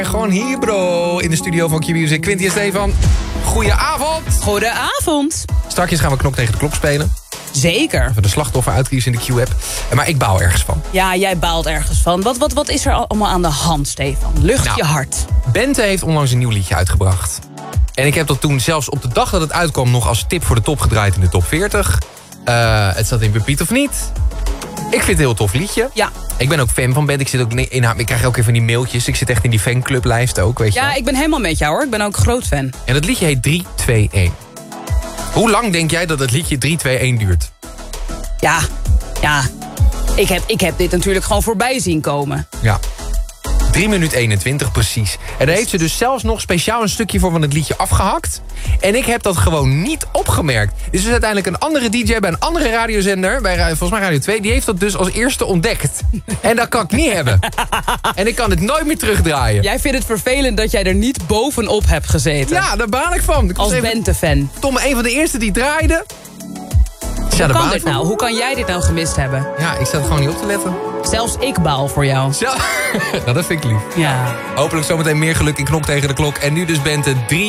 Gewoon hier, bro, in de studio van Q-Music. Quinty en Stefan, goedenavond. Goedenavond. Strakjes gaan we Knok tegen de Klok spelen. Zeker. Even de slachtoffer uitkiezen in de Q-app. Maar ik baal ergens van. Ja, jij baalt ergens van. Wat is er allemaal aan de hand, Stefan? Lucht je hart. Bente heeft onlangs een nieuw liedje uitgebracht. En ik heb dat toen zelfs op de dag dat het uitkwam nog als tip voor de top gedraaid in de top 40. Het staat in Beat of niet. Ik vind het een heel tof liedje. Ja. Ik ben ook fan van Bente. Ik krijg ook even van die mailtjes. Ik zit echt in die fanclublijst ook, weet je. Ja, ik ben helemaal met jou hoor. Ik ben ook groot fan. En dat liedje heet 3-2-1. Hoe lang denk jij dat het liedje 3-2-1 duurt? Ja. Ik heb dit natuurlijk gewoon voorbij zien komen. Ja. 3 minuten 21 precies. En daar heeft ze dus zelfs nog speciaal een stukje voor van het liedje afgehakt. En ik heb dat gewoon niet opgemerkt. Dus uiteindelijk een andere DJ bij een andere radiozender, bij volgens mij Radio 2, die heeft dat dus als eerste ontdekt. En dat kan ik niet hebben. En ik kan het nooit meer terugdraaien. Jij vindt het vervelend dat jij er niet bovenop hebt gezeten. Ja, daar baal ik van. Als Bente-fan. Tom, een van de eerste die draaide. Hoe kan dit nou? Hoe kan jij dit nou gemist hebben? Ja, ik zat er gewoon niet op te letten. Zelfs ik baal voor jou. Nou, dat vind ik lief. Ja. Hopelijk zometeen meer geluk in Knok tegen de Klok. En nu dus Bente 3